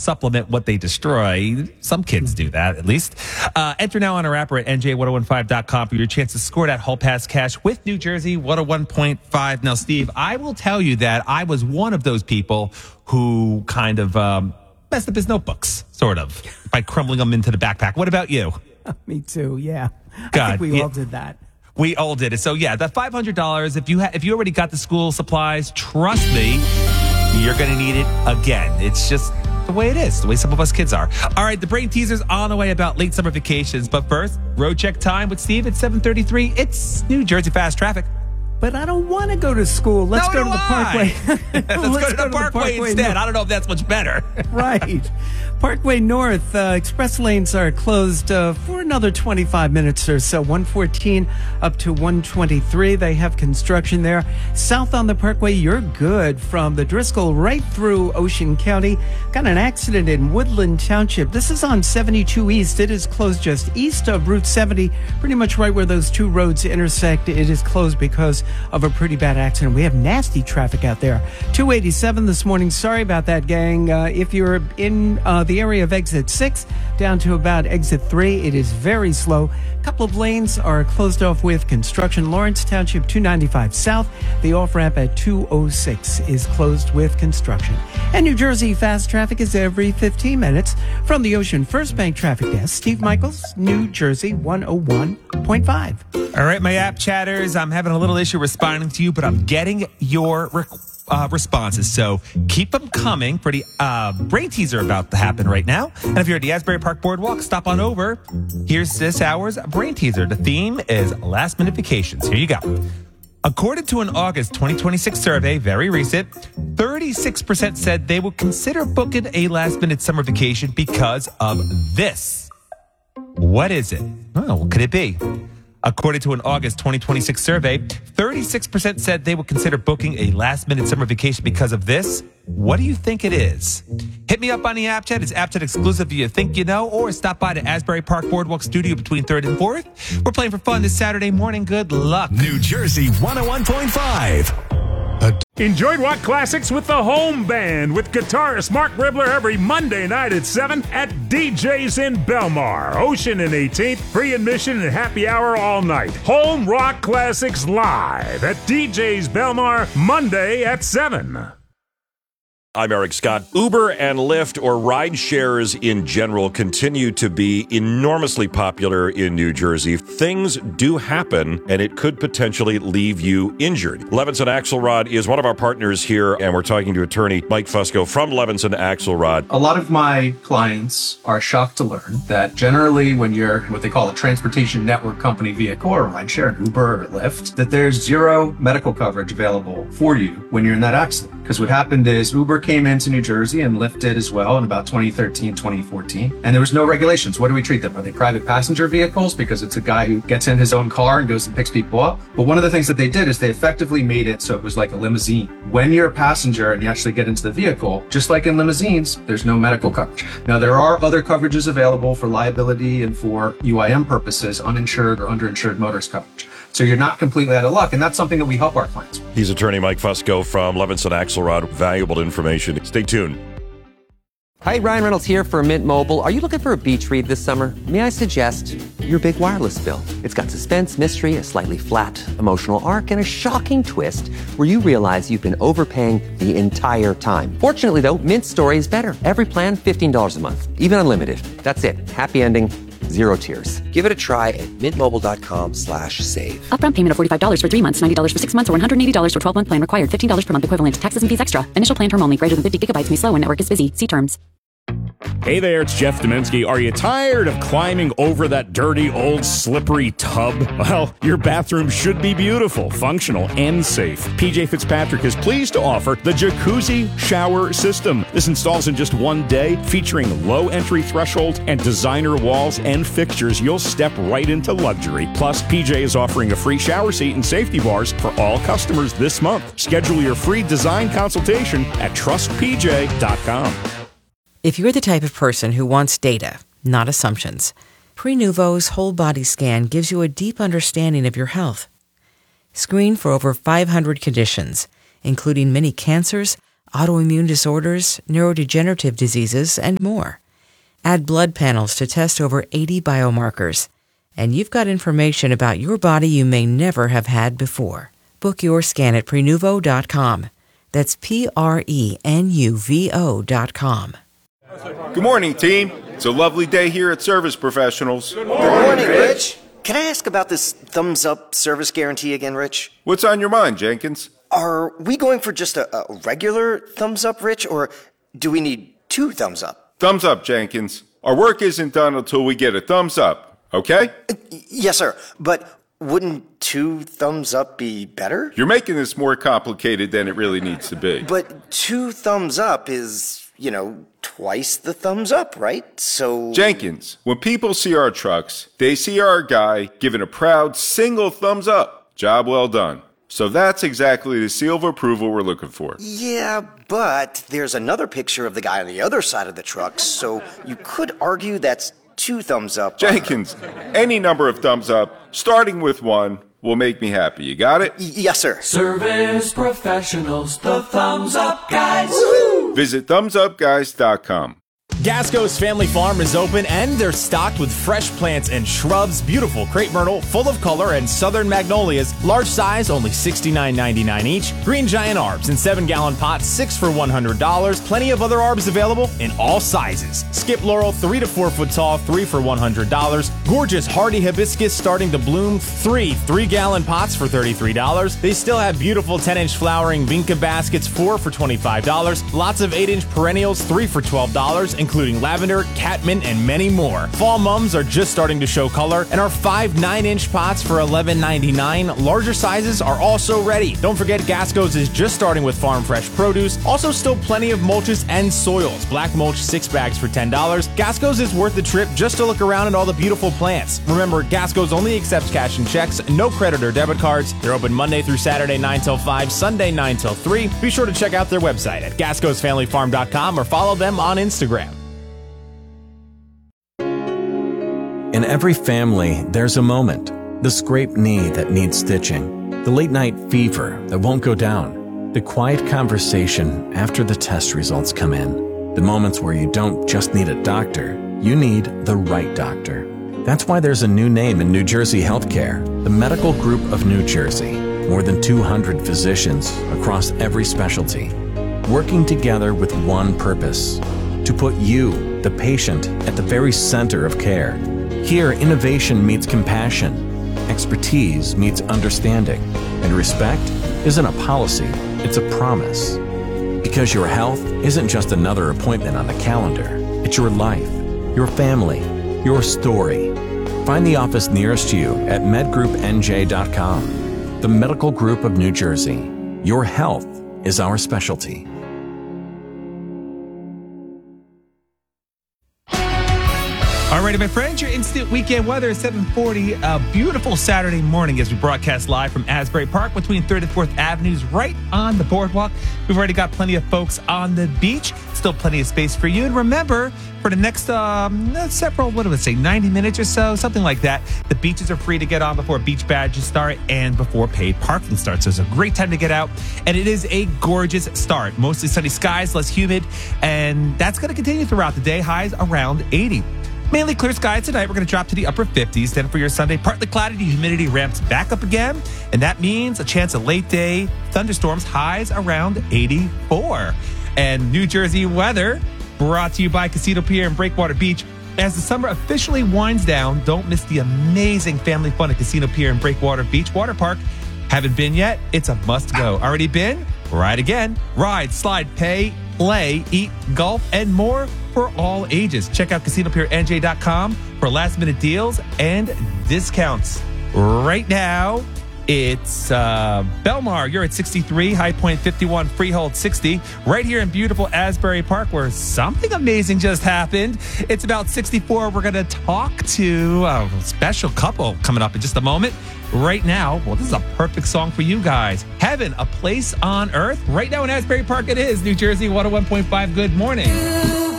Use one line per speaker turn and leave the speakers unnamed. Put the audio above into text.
supplement what they destroy. Some kids do that, at least. Enter now on our app or at NJ1015.com for your chance to score that Hall Pass cash with New Jersey 101.5. Now, Steve, I will tell you that I was one of those people who kind of messed up his notebooks, sort of, by crumbling them into the backpack. What about you?
Me too, yeah.
God,
I think we all did that.
We all did it. So, yeah, the $500, if you already got the school supplies, trust me, you're going to need it again. It's just the way it is, the way some of us kids are. All right, the brain teaser's on the way about late summer vacations. But first, road check time with Steve at 7:33. It's New Jersey Fast Traffic.
But I don't want to go to school. Let's go to the Parkway.
Let's go to the Parkway instead. I don't know if that's much better.
Right. Parkway North, express lanes are closed for another 25 minutes or so. 114 up to 123. They have construction there. South on the Parkway, you're good from the Driscoll right through Ocean County. Got an accident in Woodland Township. This is on 72 East. It is closed just east of Route 70, pretty much right where those two roads intersect. It is closed because of a pretty bad accident. We have nasty traffic out there. 287 this morning. Sorry about that, gang. If you're in the area of exit 6 down to about exit 3, it is very slow. A couple of lanes are closed off with construction. Lawrence Township 295 South. The off-ramp at 206 is closed with construction. And New Jersey fast traffic is every 15 minutes. From the Ocean First Bank Traffic Desk, Steve Michaels, New Jersey 101.5.
All right, my app chatters, I'm having a little issue responding to you, but I'm getting your responses. So keep them coming for the brain teaser about to happen right now. And if you're at the Asbury Park Boardwalk, stop on over. Here's this hour's brain teaser. The theme is last minute vacations. Here you go. According to an August 2026 survey, very recent, 36% said they would consider booking a last minute summer vacation because of this. What is it? Oh, what could it be? According to an August 2026 survey, 36% said they would consider booking a last-minute summer vacation because of this. What do you think it is? Hit me up on the app chat. It's app chat exclusive if you think you know, or stop by the Asbury Park Boardwalk studio between 3rd and 4th. We're playing for fun this Saturday morning. Good luck.
New Jersey 101.5.
Enjoy rock classics with the Home Band with guitarist Mark Ribler every Monday night at 7 at DJ's in Belmar. Ocean and 18th, free admission and happy hour all night. Home Rock Classics live at DJ's Belmar Monday at 7.
I'm Eric Scott. Uber and Lyft, or ride shares in general, continue to be enormously popular in New Jersey. Things do happen, and it could potentially leave you injured. Levinson Axelrod is one of our partners here, and we're talking to attorney Mike Fusco from Levinson Axelrod.
A lot of my clients are shocked to learn that generally when you're what they call a transportation network company vehicle or rideshare, an Uber or Lyft, that there's zero medical coverage available for you when you're in that accident. Because what happened is Uber came into New Jersey and Lyft did as well in about 2013, 2014. And there was no regulations. What do we treat them? Are they private passenger vehicles? Because it's a guy who gets in his own car and goes and picks people up. But one of the things that they did is they effectively made it so it was like a limousine. When you're a passenger and you actually get into the vehicle, just like in limousines, there's no medical coverage. Now, there are other coverages available for liability and for UIM purposes, uninsured or underinsured motorist coverage. So you're not completely out of luck, and that's something that we help our clients with.
He's attorney Mike Fusco from Levinson Axelrod. Valuable information. Stay tuned.
Hi, Ryan Reynolds here for Mint Mobile. Are you looking for a beach read this summer? May I suggest your big wireless bill? It's got suspense, mystery, a slightly flat emotional arc, and a shocking twist where you realize you've been overpaying the entire time. Fortunately, though, Mint's story is better. Every plan, $15 a month, even unlimited. That's it. Happy ending. Zero tears. Give it a try at mintmobile.com/save.
Upfront payment of $45 for 3 months, $90 for 6 months, or $180 for 12-month plan required. $15 per month equivalent. Taxes and fees extra. Initial plan term only. Greater than 50 gigabytes may slow when network is busy. See terms.
Hey there, it's Jeff Domensky. Are you tired of climbing over that dirty, old, slippery tub? Well, your bathroom should be beautiful, functional, and safe. PJ Fitzpatrick is pleased to offer the Jacuzzi Shower System. This installs in just one day, featuring low entry threshold and designer walls and fixtures. You'll step right into luxury. Plus, PJ is offering a free shower seat and safety bars for all customers this month. Schedule your free design consultation at trustpj.com.
If you're the type of person who wants data, not assumptions, Prenuvo's whole body scan gives you a deep understanding of your health. Screen for over 500 conditions, including many cancers, autoimmune disorders, neurodegenerative diseases, and more. Add blood panels to test over 80 biomarkers. And you've got information about your body you may never have had before. Book your scan at Prenuvo.com. That's Prenuvo.com.
Good morning, team. It's a lovely day here at Service Professionals.
Good morning, Rich. Can I ask about this thumbs-up service guarantee again, Rich?
What's on your mind, Jenkins?
Are we going for just a regular thumbs-up, Rich, or do we need 2 thumbs up?
Thumbs up, Jenkins. Our work isn't done until we get a thumbs up, okay?
Yes, sir. But wouldn't 2 thumbs up be better?
You're making this more complicated than it really needs to be.
But 2 thumbs up is, twice the thumbs up, right? So...
Jenkins, when people see our trucks, they see our guy giving a proud single thumbs up. Job well done. So that's exactly the seal of approval we're looking for.
Yeah, but there's another picture of the guy on the other side of the truck, so you could argue that's 2 thumbs up.
Jenkins, any number of thumbs up, starting with 1, will make me happy. You got it?
Yes, sir.
Service Professionals, the Thumbs Up Guys.
Woo-hoo!
Visit thumbsupguys.com.
Gasco's Family Farm is open and they're stocked with fresh plants and shrubs, beautiful crepe myrtle, full of color, and southern magnolias, large size, only $69.99 each, green giant arbs in 7-gallon pots, 6 for $100, plenty of other arbs available in all sizes. Skip laurel, 3 to 4 foot tall, 3 for $100, gorgeous hardy hibiscus starting to bloom, 3-gallon pots for $33. They still have beautiful 10-inch flowering vinca baskets, 4 for $25, lots of 8-inch perennials, 3 for $12, including lavender, catmint, and many more. Fall mums are just starting to show color, and our 5 9-inch pots for $11.99. Larger sizes are also ready. Don't forget, Gasco's is just starting with farm fresh produce. Also, still plenty of mulches and soils. Black mulch 6 bags for $10. Gasco's is worth the trip just to look around at all the beautiful plants. Remember, Gasco's only accepts cash and checks, no credit or debit cards. They're open Monday through Saturday 9 till 5, Sunday 9 till 3. Be sure to check out their website at gascosfamilyfarm.com or follow them on Instagram.
In every family, there's a moment. The scraped knee that needs stitching. The late-night fever that won't go down. The quiet conversation after the test results come in. The moments where you don't just need a doctor, you need the right doctor. That's why there's a new name in New Jersey healthcare, the Medical Group of New Jersey. More than 200 physicians across every specialty, working together with one purpose: to put you, the patient, at the very center of care. Here, innovation meets compassion, expertise meets understanding, and respect isn't a policy, it's a promise. Because your health isn't just another appointment on the calendar, it's your life, your family, your story. Find the office nearest you at medgroupnj.com. The Medical Group of New Jersey. Your health is our specialty.
All righty, my friends, your instant weekend weather is 740. A beautiful Saturday morning as we broadcast live from Asbury Park between 3rd and 4th Avenues right on the boardwalk. We've already got plenty of folks on the beach. Still plenty of space for you. And remember, for the next several, 90 minutes or so, something like that, the beaches are free to get on before beach badges start and before paid parking starts. So it's a great time to get out. And it is a gorgeous start. Mostly sunny skies, less humid. And that's going to continue throughout the day. Highs around 80. Mainly clear skies tonight. We're going to drop to the upper 50s. Then for your Sunday, partly cloudy. The humidity ramps back up again. And that means a chance of late day thunderstorms, highs around 84. And New Jersey weather brought to you by Casino Pier and Breakwater Beach. As the summer officially winds down, don't miss the amazing family fun at Casino Pier and Breakwater Beach Water Park. Haven't been yet? It's a must go. Already been? Ride again. Ride, slide, pay, play, eat, golf, and more for all ages. Check out CasinoPierNJ.com for last-minute deals and discounts. Right now, it's Belmar. You're at 63, High Point 51, Freehold 60. Right here in beautiful Asbury Park, where something amazing just happened. It's about 64. We're going to talk to a special couple coming up in just a moment. Right now, well, this is a perfect song for you guys. Heaven, a Place on Earth. Right now in Asbury Park it is. New Jersey 101.5. Good morning.